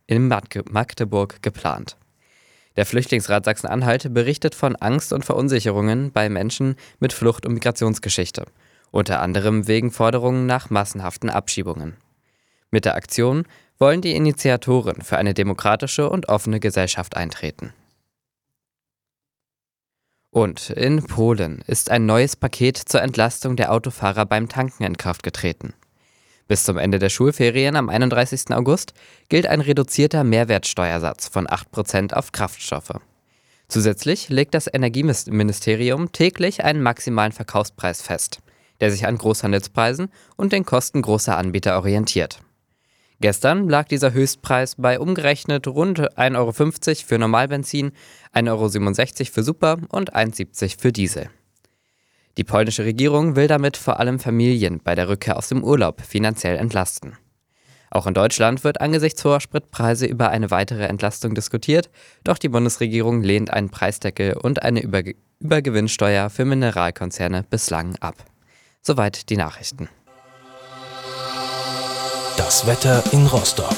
in Magdeburg geplant. Der Flüchtlingsrat Sachsen-Anhalt berichtet von Angst und Verunsicherungen bei Menschen mit Flucht- und Migrationsgeschichte, unter anderem wegen Forderungen nach massenhaften Abschiebungen. Mit der Aktion wollen die Initiatoren für eine demokratische und offene Gesellschaft eintreten. Und in Polen ist ein neues Paket zur Entlastung der Autofahrer beim Tanken in Kraft getreten. Bis zum Ende der Schulferien am 31. August gilt ein reduzierter Mehrwertsteuersatz von 8% auf Kraftstoffe. Zusätzlich legt das Energieministerium täglich einen maximalen Verkaufspreis fest, der sich an Großhandelspreisen und den Kosten großer Anbieter orientiert. Gestern lag dieser Höchstpreis bei umgerechnet rund 1,50 Euro für Normalbenzin, 1,67 Euro für Super und 1,70 Euro für Diesel. Die polnische Regierung will damit vor allem Familien bei der Rückkehr aus dem Urlaub finanziell entlasten. Auch in Deutschland wird angesichts hoher Spritpreise über eine weitere Entlastung diskutiert, doch die Bundesregierung lehnt einen Preisdeckel und eine Übergewinnsteuer für Mineralkonzerne bislang ab. Soweit die Nachrichten. Das Wetter in Rostock.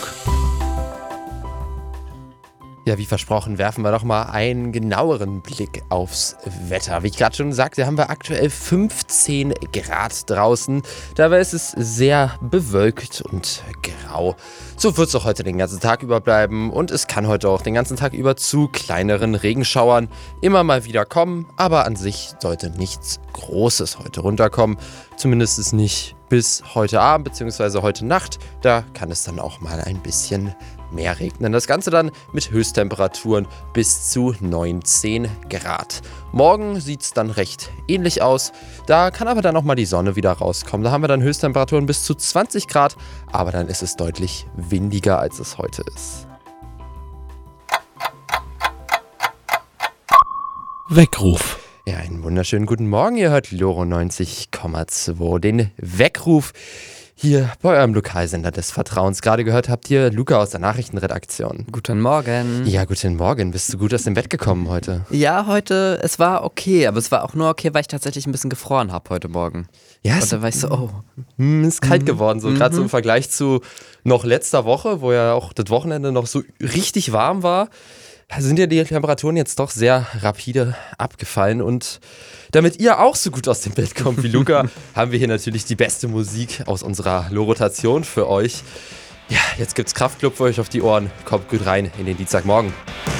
Ja, wie versprochen, werfen wir doch mal einen genaueren Blick aufs Wetter. Wie ich gerade schon sagte, haben wir aktuell 15 Grad draußen. Dabei ist es sehr bewölkt und grau. So wird es auch heute den ganzen Tag über bleiben und es kann heute auch den ganzen Tag über zu kleineren Regenschauern immer mal wieder kommen. Aber an sich sollte nichts Großes heute runterkommen. Zumindest ist nicht bis heute Abend bzw. heute Nacht. Da kann es dann auch mal ein bisschen mehr regnen. Das Ganze dann mit Höchsttemperaturen bis zu 19 Grad. Morgen sieht es dann recht ähnlich aus. Da kann aber dann auch mal die Sonne wieder rauskommen. Da haben wir dann Höchsttemperaturen bis zu 20 Grad, aber dann ist es deutlich windiger, als es heute ist. Weckruf. Ja, einen wunderschönen guten Morgen. Ihr hört Loro 90,2, den Weckruf hier bei eurem Lokalsender des Vertrauens. Gerade gehört habt ihr Luca aus der Nachrichtenredaktion. Guten Morgen. Ja, guten Morgen. Bist du gut aus dem Bett gekommen heute? Ja, heute, es war okay, aber es war auch nur okay, weil ich tatsächlich ein bisschen gefroren habe heute Morgen. Ja, und da war ich so, oh. Ist kalt geworden, so gerade so im Vergleich zu noch letzter Woche, wo ja auch das Wochenende noch so richtig warm war. Sind ja die Temperaturen jetzt doch sehr rapide abgefallen und damit ihr auch so gut aus dem Bett kommt wie Luca, haben wir hier natürlich die beste Musik aus unserer Lorotation für euch. Ja, jetzt gibt's Kraftclub für euch auf die Ohren. Kommt gut rein in den Dienstagmorgen.